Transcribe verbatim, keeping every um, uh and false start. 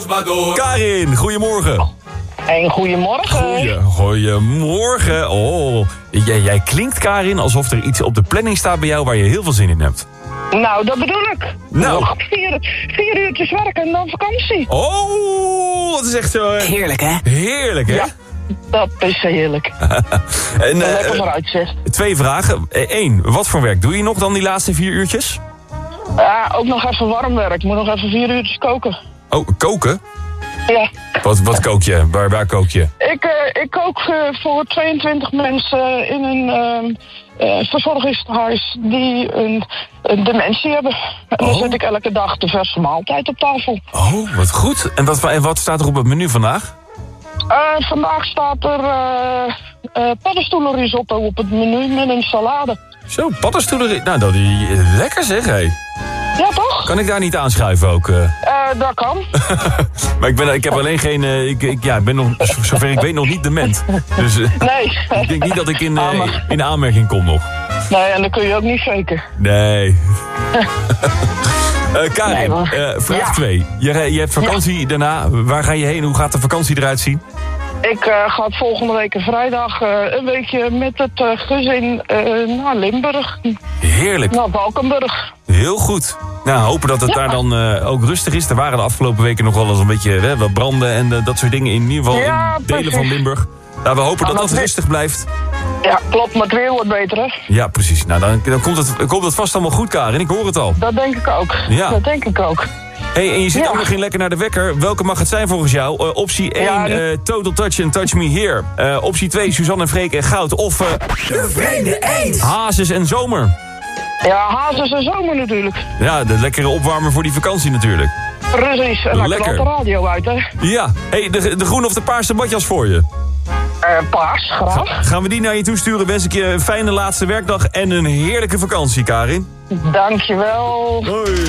Karin, goedemorgen. En goedemorgen. Goeie, goedemorgen. Oh, jij, jij klinkt, Karin, alsof er iets op de planning staat bij jou waar je heel veel zin in hebt. Nou, dat bedoel ik. Nou. Nog vier, vier uurtjes werken en dan vakantie. Oh, dat is echt zo... eh, Heerlijk, hè? Heerlijk, hè? Ja, dat is heerlijk. en, uh, Lekker vooruit, zeg. Twee vragen. Eén, wat voor werk doe je nog dan die laatste vier uurtjes? Ja, ook nog even warm werk. Ik moet nog even vier uurtjes koken. Oh, koken? Ja. Wat, wat kook je? Waar, waar kook je? Ik, uh, ik kook uh, voor tweeëntwintig mensen in een uh, uh, verzorgingshuis die een, een dementie hebben. En dan Oh. zet ik elke dag de verse maaltijd op tafel. Oh, wat goed. En wat, en wat staat er op het menu vandaag? Uh, vandaag staat er uh, uh, paddenstoelenrisotto op het menu met een salade. Zo, paddenstoelen. Nou, dat is lekker zeg, hé. Ja, toch? Kan ik daar niet aanschuiven ook? Uh? Uh, dat kan. maar ik, ben, ik heb alleen geen... Uh, ik, ik, ja, ik ben nog, zover ik weet nog niet dement. Dus uh, Nee. ik denk niet dat ik in, uh, Ah, maar- in aanmerking kom nog. Nee, en dat kun je ook niet faken. Nee. uh, Karin, Nee, maar- uh, vraag Ja. twee. Je, je hebt vakantie daarna. Waar ga je heen? Hoe gaat de vakantie eruit zien? Ik uh, ga volgende week vrijdag uh, een weekje met het uh, gezin uh, naar Limburg. Heerlijk. Naar Valkenburg. Heel goed. Nou, hopen dat het Ja. daar dan uh, ook rustig is. Er waren de afgelopen weken nog wel eens een beetje hè, wat branden en uh, dat soort dingen. In ieder geval Ja, in delen precies. van Limburg. Nou, we hopen Maar dat dat dat we- rustig blijft. Ja, klopt, maar het weer wordt beter, hè? Ja, precies. Nou, dan, dan komt, het, komt het vast allemaal goed, Karin. Ik hoor het al. Dat denk ik ook. Ja. Dat denk ik ook. Hey, en je zit Ja. ook nog in lekker naar de wekker. Welke mag het zijn volgens jou? Uh, optie één, Ja, uh, Total Touch and Touch Me Here. Uh, optie twee, Suzanne en Freek en Goud. Of uh, De vreemde eend. Hazes en Zomer. Ja, hazes en zomer natuurlijk. Ja, de lekkere opwarmer voor die vakantie natuurlijk. Precies, en dan Lekker. knalt de radio uit, hè? Ja, hey, de, de groene of de paarse badjas voor je. Uh, paars, graag. Ga- gaan we die naar je toesturen? Wens ik je een fijne laatste werkdag en een heerlijke vakantie, Karin. Dankjewel. Hoi.